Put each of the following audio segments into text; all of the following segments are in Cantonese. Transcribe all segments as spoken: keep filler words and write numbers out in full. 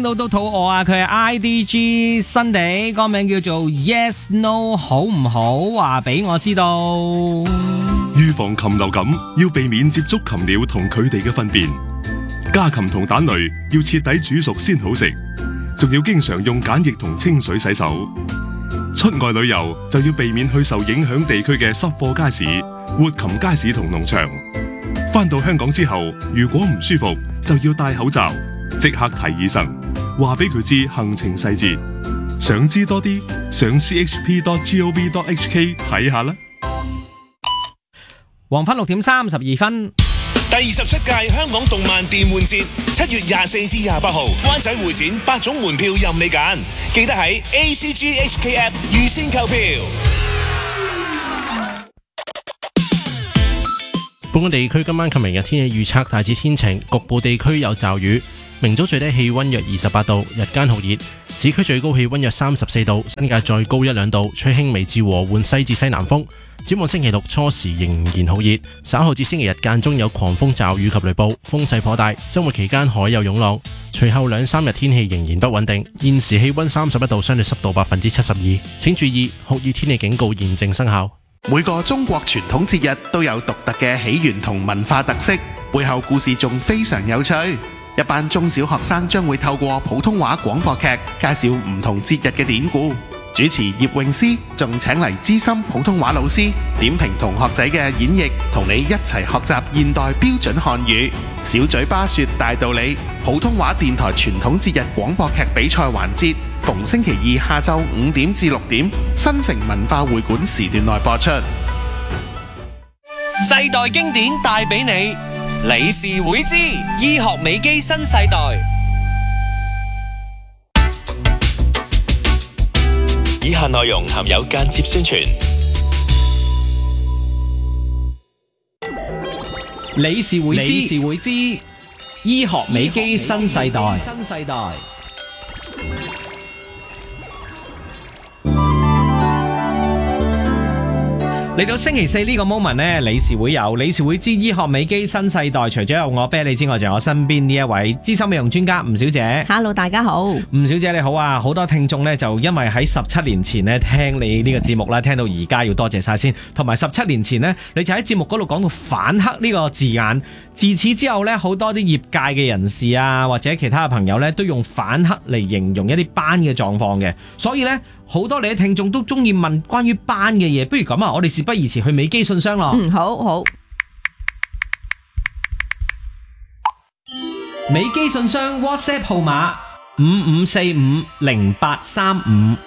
到都肚餓啊！佢係 I D G 新地，歌名叫做 Yes No 好唔好？話俾我知道。 預防禽流感，要避免接觸禽鳥同佢哋嘅糞便。家禽同蛋類要徹底煮熟先好食，仲要經常用梘液同清水洗手。出外旅遊就要避免去受影響地區嘅濕貨街市、活禽街市同農場。返到香港之後，如果唔舒服，就要戴口罩，即刻睇醫生，話俾佢知行程細節。想知多啲，上 c h p dot gov dot h k 睇下啦。 黃昏六點三十二分。 第二十七屆香港動漫電玩節，七月廿四至廿八號，灣仔會展八種門票任你揀，記得喺 A C G H K App 預先購票。 本港地區今晚及明日天氣預測大致天晴，局部地區有驟雨。明早最低氣溫約二十八度，日間酷熱，市區最高氣溫約三十四度，新界再高一兩度，吹輕微至和緩西至西南風。展望星期六初時仍然好熱，稍後至星期日間中有狂風驟雨及雷暴，風勢頗大。周末期間海有湧浪，隨後兩三日天氣仍然不穩定。現時氣溫三十一度，相對濕度百分之七十二。請注意酷熱天氣警告現正生效。 每個中國傳統節日都有獨特嘅起源同文化特色，背後故事仲非常有趣。一班中小學生將會透過普通話廣播劇介紹唔同節日嘅典故。主持葉詠詩仲請嚟資深普通話老師點評同學仔嘅演繹，同你一齊學習現代標準漢語。小嘴巴說大道理，普通話電台傳統節日廣播劇比賽環節，逢星期二下晝五點至六點，新城文化會館時段內播出。 世代經典帶俾你，理事會之醫學美肌新世代。以下內容含有間接宣傳。 理事會之理事會之醫學美肌新世代。新世代嚟到星期四呢個 moment 呢，理事會有理事會之醫學美肌新世代，除咗有我啤梨之外，仲有我身邊呢一位資深美容專家吳小姐。 Hello， 大家好。 吳小姐你好啊！好多聽眾呢，就因為喺十七年前呢聽你呢個節目啦，聽到而家要多謝晒先。同埋十七年前呢，你就喺節目嗰度講到反黑呢個字眼，自此之後呢，好多啲業界嘅人士啊，或者其他嘅朋友呢，都用反黑嚟形容一啲斑嘅狀況嘅，所以呢。好多你嘅聽眾都中意問關於斑嘅嘢，不如咁啊，我哋事不宜遲去美肌信箱咯。 嗯，好好。 美肌信箱 WhatsApp 號碼五五四五零八三五。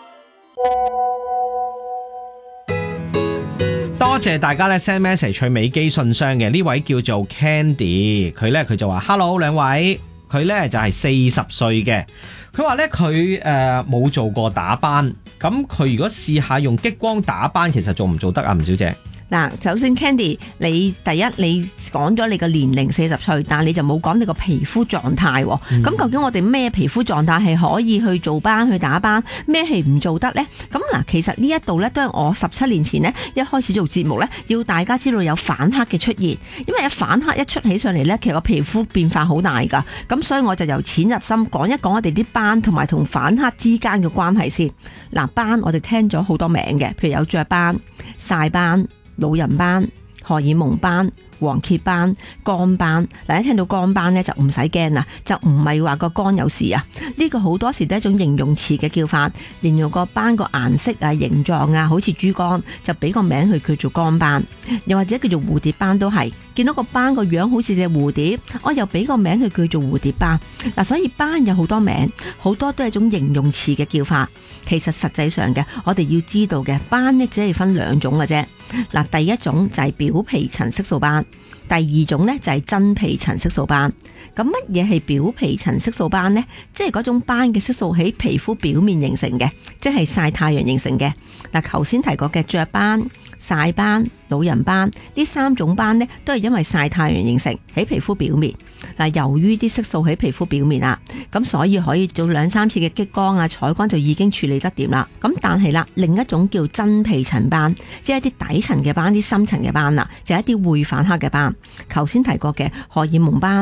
多謝大家咧 send message 去美肌信箱嘅，呢位叫做 Candy， 佢咧佢就話 Hello 兩位，佢咧就係四十歲嘅。佢話咧佢誒冇做過打斑，咁佢如果試下用激光打斑，其實做唔做得啊？吳小姐？ 嗱，首先 Candy，你第一你講咗你個年齡四十歲，但係你就冇講你個皮膚狀態。咁、嗯、究竟我哋咩皮膚狀態係可以去做斑去打斑，咩係唔做得呢？咁嗱，其實呢一度呢，都係我十七年前呢一開始做節目呢，要大家知道有反黑嘅出現，因為有反黑一出起上嚟呢，其實個皮膚變化好大噶。咁所以我就由淺入深講一講我哋啲斑同埋同反黑之間嘅關係先。嗱，斑我哋聽咗好多名嘅，譬如有雀斑、曬斑、老人斑、荷爾蒙斑、黃褐斑、肝斑。嗱，一聽到肝斑咧就唔使驚啦，就唔係話個肝有事啊。呢個好多時都係一種形容詞嘅叫法，形容個斑個顏色啊、形狀啊，好似豬肝，就俾個名佢叫做肝斑，又或者叫做蝴蝶斑都係。見到個斑個樣好似隻蝴蝶，我又俾個名佢叫做蝴蝶斑。嗱，所以斑有好多名，好多都係一種形容詞嘅叫法。其實實際上嘅，我哋要知道嘅斑呢，只係分兩種嘅啫。嗱，第一種就係表皮層色素斑，第二種呢就係真皮層色素斑。咁乜嘢係表皮層色素斑呢？即係嗰種斑嘅色素喺皮膚表面形成嘅，即係曬太陽形成嘅。嗱，頭先提過嘅雀斑、曬斑、老人斑呢三種斑呢，都係因為曬太陽形成喺皮膚表面。嗱，由於啲色素喺皮膚表面啦，咁所以可以做兩三次嘅激光啊、採光就已經處理得掂啦。咁但係啦，另一種叫真皮層斑，即係一啲底層嘅斑、啲深層嘅斑啦，就係一啲會反黑嘅斑。頭先提過嘅荷爾蒙斑、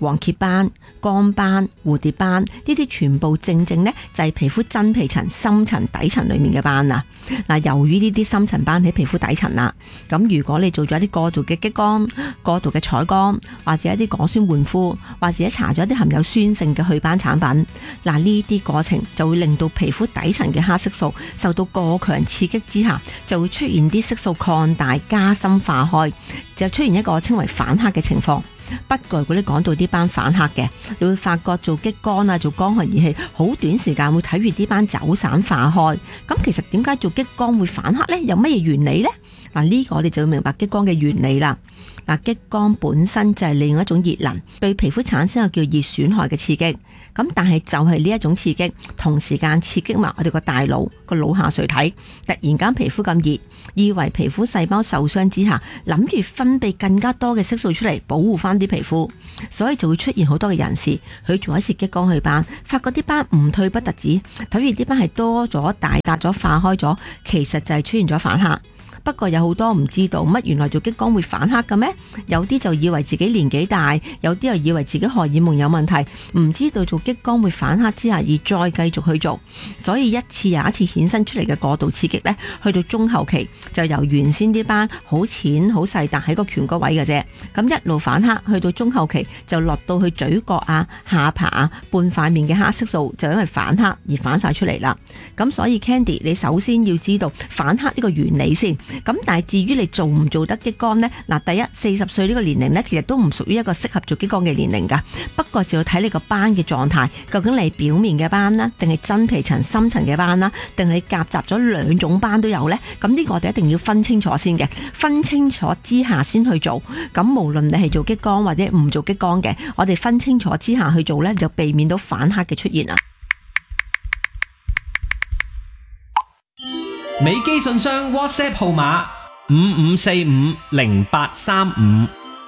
黃褐斑、光斑、蝴蝶斑呢啲全部正正呢就係皮膚真皮層深層底層裏面嘅斑啊。嗱，由於呢啲深層斑喺皮膚底層啦，咁如果你做咗一啲過度嘅激光、過度嘅彩光，或者一啲果酸換膚，或者搽咗一啲含有酸性嘅去斑產品，嗱呢啲過程就會令到皮膚底層嘅黑色素受到過強刺激之下，就會出現啲色素擴大、加深化開，就出現一個稱為反黑嘅情況。不過如果你講到啲斑反黑嘅，你會發覺做激光啊、做光學儀器，好短時間會睇住啲斑走散化開。咁其實點解做激光會反黑呢？有乜嘢原理呢？嗱，呢個我哋就要明白激光嘅原理啦。嗱，激光本身就係利用一種熱能對皮膚產生一個叫熱損害嘅刺激，咁但係就係呢一種刺激同時間刺激埋我哋個大腦個腦下垂體，突然間皮膚咁熱，以為皮膚細胞受傷之下，諗住分泌更加多嘅色素出嚟保護翻啲皮膚，所以就會出現好多嘅人士去做一次激光去斑，發覺啲斑唔退不特止，睇住啲斑係多咗、大笪咗、化開咗，其實就係出現咗反黑。不過有好多唔知道乜原來做激光會反黑嘅咩？有啲就以為自己年紀大，有啲又以為自己荷爾蒙有問題，唔知道做激光會反黑之下而再繼續去做，所以一次又一次衍生出嚟嘅過度刺激呢，去到中後期就由原先啲斑好淺好細，但喺個顴骨位嘅啫，咁一路反黑，去到中後期就落到去嘴角啊、下巴啊、半塊面嘅黑色素就因為反黑而反晒出嚟啦。咁所以 Candy 你首先要知道反黑呢個原理先。咁但係至於你做唔做得激光呢？嗱，第一四十歲呢個年齡呢，其實都唔屬於一個適合做激光嘅年齡噶。不過就要睇你個斑嘅狀態，究竟你表面嘅斑啦，定係真皮層深層嘅斑啦，定係夾雜咗兩種斑都有呢？咁呢個我哋一定要分清楚先嘅，分清楚之下先去做。咁無論你係做激光或者唔做激光嘅，我哋分清楚之下去做呢，就避免到反黑嘅出現啦。 美基信箱 WhatsApp 號碼五五四五零八三五。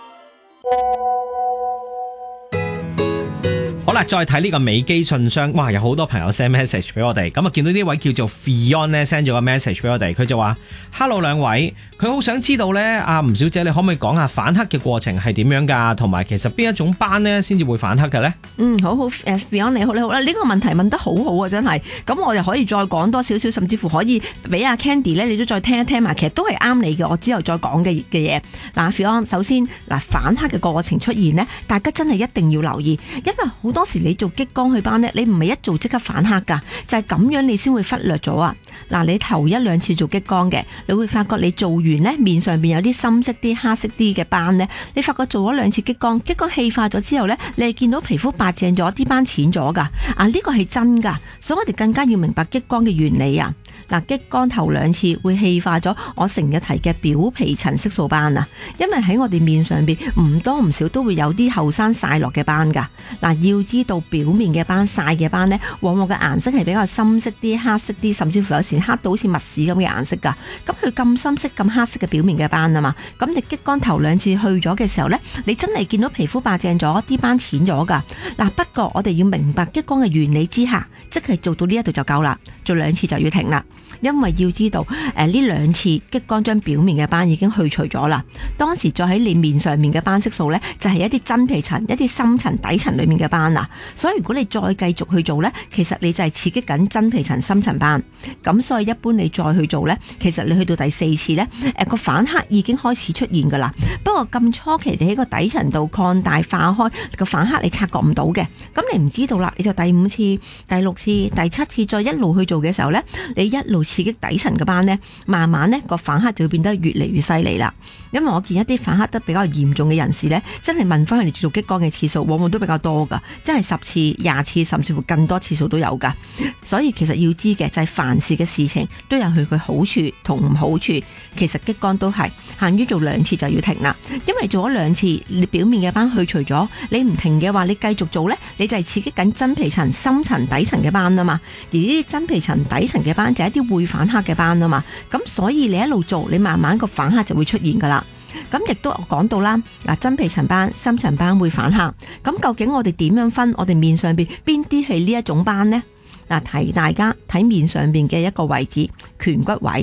好啦，再睇呢個美基信箱，哇，有好多朋友 send message 俾我哋，咁啊見到呢位叫做 Fion 咧 send 咗個 message 俾我哋，佢就話 Hello 兩位，佢好想知道呢，阿吳小姐你可唔可以講下反黑嘅過程係點樣噶，同埋其實邊一種斑呢先至會反黑嘅呢？ 嗯，好好，誒 Fion 你好你好啦，呢、這個問題問得好好啊，真係，咁我哋可以再講多少少，甚至乎可以俾阿 Candy 咧，你都再聽一聽埋，其實都係啱你嘅，我之後再講嘅嘅嘢。嗱 Fion 首先嗱反黑嘅過程出現呢，大家真係一定要留意，因為好多時你做激光去斑呢，你唔係一做即刻反黑噶，就係、是、咁樣你先會忽略咗啊！嗱，你頭一兩次做激光嘅，你會發覺你做完呢，面上邊有啲深色啲、黑色啲嘅斑呢，你發覺做咗兩次激光，激光氣化咗之後呢，你係見到皮膚白淨咗，啲斑淺咗噶，啊呢個係真噶，所以我哋更加要明白激光嘅原理啊！嗱，激光頭兩次會氣化咗我成日提嘅表皮層色素斑啊，因為喺我哋面上邊唔多唔少都會有啲後生曬落嘅斑噶。嗱，要知道表面嘅斑曬嘅斑呢，往往嘅顏色係比較深色啲、黑色啲，甚至乎有時黑到好似墨屎咁嘅顏色噶。咁佢咁深色、咁黑色嘅表面嘅斑啊嘛，咁你激光頭兩次去咗嘅時候呢，你真係見到皮膚白淨咗，啲斑淺咗噶。嗱，不過我哋要明白激光嘅原理之下，即係做到呢一度就夠啦，做兩次就要停啦。因為要知道，誒呢兩次激光將表面嘅斑已經去除咗啦，當時再喺你面上面嘅斑色素呢，就係一啲真皮層、一啲深層底層裏面嘅斑啦。所以如果你再繼續去做呢，其實你就係刺激緊真皮層、深層斑。咁所以一般你再去做呢，其實你去到第四次呢，誒個反黑已經開始出現噶啦。不過咁初期你喺個底層度擴大化開個反黑，你察覺唔到嘅，咁你唔知道啦，你就第五次、第六次、第七次再一路去做嘅時候呢，你一路刺激底層嘅斑呢，慢慢呢個反黑就會變得越嚟越犀利啦。因為我見一啲反黑得比較嚴重嘅人士呢，真係問翻佢哋做激光嘅次數，往往都比較多噶，真係十次、廿次，甚至乎更多次數都有噶。所以其實要知嘅就係凡事嘅事情都有佢嘅好處同唔好處。其實激光都係限於做兩次就要停啦，因為做咗兩次，你表面嘅斑去除咗，你唔停嘅話，你繼續做呢，你就係刺激緊真皮層、深層底層嘅斑啊嘛。而呢啲真皮層底層嘅斑就係一啲會反黑嘅斑啊嘛。咁所以你一路做，你慢慢個反黑就會出現噶啦。咁亦都講到啦，嗱，真皮層斑、深層斑會反黑。咁究竟我哋點樣分我哋面上邊邊啲係呢一種斑呢？嗱，提大家睇面上邊嘅一個位置，顴骨位。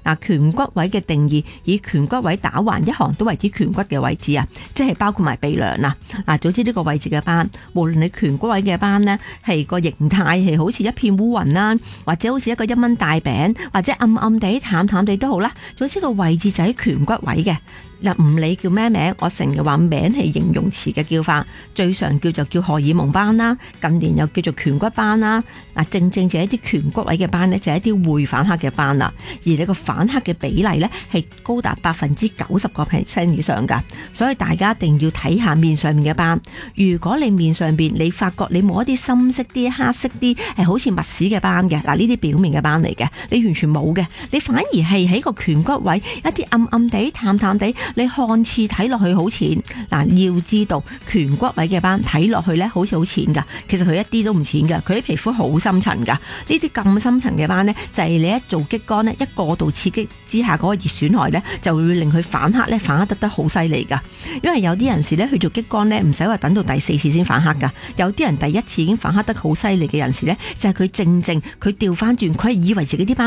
嗱，顴骨位嘅定義，以顴骨位打橫一行都為之顴骨嘅位置啊，即係包括埋鼻梁啦。嗱，早知呢個位置嘅斑，無論你顴骨位嘅斑呢，係個形態係好似一片烏雲啦，或者好似一個一蚊大餅，或者暗暗地、淡淡地都好啦，總之個位置就喺顴骨位嘅。嗱，唔理叫咩名，我成日話名係形容詞嘅叫法，最常叫就叫荷爾蒙斑啦，近年又叫做顴骨斑啦。嗱，正正就係一啲顴骨位嘅斑呢，就係一啲會反黑嘅斑啦。而你個反黑嘅比例呢，係高達百分之九十個 percent 以上噶，所以大家一定要睇下面上面嘅斑。如果你面上邊你發覺你冇一啲深色啲、黑色啲，係好似密屎嘅斑嘅，嗱呢啲表面嘅斑嚟嘅，你完全冇嘅，你反而係喺個顴骨位一啲暗暗地、淡淡地。你看似睇落去好淺，嗱，要知道顴骨位嘅斑睇落去咧好似好淺噶，其實佢一啲都唔淺噶，佢啲皮膚好深層噶。呢啲咁深層嘅斑咧，就係你一做激光咧，一過度刺激之下嗰個熱損害咧，就會令佢反黑咧，反黑得得好犀利噶。因為有啲人士咧去做激光咧，唔使話等到第四次先反黑噶，有啲人第一次已經反黑得好犀利嘅人士咧，就係佢正正佢調翻轉，佢係以為自己啲斑